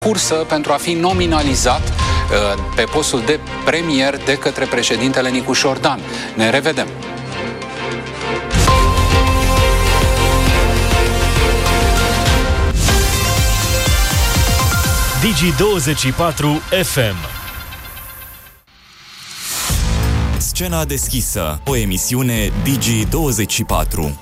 cursă pentru a fi nominalizat pe postul de premier de către președintele Nicu Șordan. Ne revedem! Digi24 FM. Scena deschisă, o emisiune Digi24.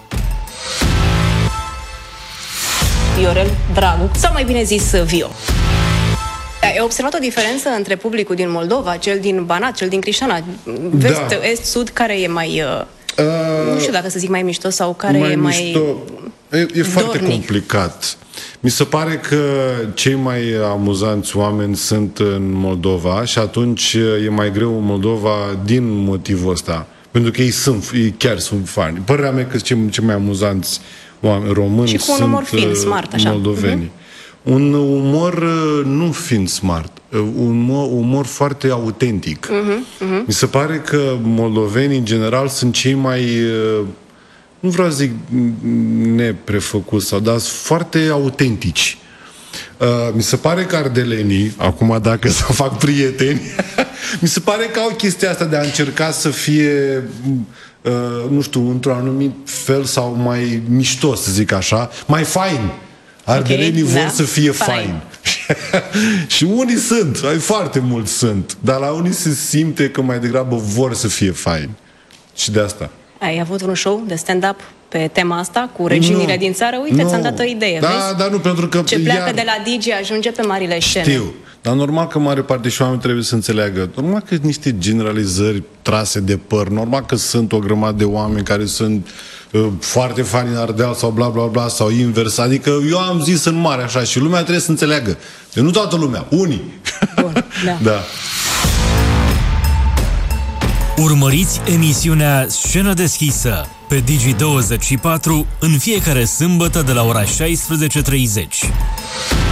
Viorel Dragu, sau mai bine zis Vio. Ai observat o diferență între publicul din Moldova, cel din Banat, cel din Crișana, vest, est, sud, care e mai, nu știu dacă să zic mai mișto sau care mai e mișto. mai E foarte dornic. complicat. Mi se pare că cei mai amuzanți oameni sunt în Moldova și atunci e mai greu în Moldova din motivul ăsta. Pentru că ei chiar sunt fani. Părerea mea că cei mai amuzanți oameni români și cu un umor fin, smart, așa. moldoveni. Un umor nu fiind smart, un umor foarte autentic. Mi se pare că moldovenii în general sunt cei mai, nu vreau să zic neprefăcuți sau, dar sunt foarte autentici. Mi se pare că ardelenii, acum dacă să fac prieteni, mi se pare că au chestia asta de a încerca să fie, nu știu, într-un anumit fel sau mai mișto, să zic așa, mai fain. Ardelenii vor să fie fain. Și unii sunt, foarte mulți sunt, dar la unii se simte că mai degrabă vor să fie fain. Și de asta. Ai avut un show de stand-up pe tema asta cu regiunile din țară? Uite, ți-am dat o idee, vezi? Dar nu, pentru că ce pleacă de la Digi ajunge pe marile scene. Știu, dar normal că mare parte și oamenii trebuie să înțeleagă. Normal că niște generalizări trase de păr, normal că sunt o grămadă de oameni care sunt foarte fani în Ardeal sau bla bla bla sau invers. Adică eu am zis în mare așa și lumea trebuie să înțeleagă. Deci nu toată lumea, unii. Bun, da. Da. Urmăriți emisiunea Scenă deschisă pe Digi24 în fiecare sâmbătă de la ora 16:30.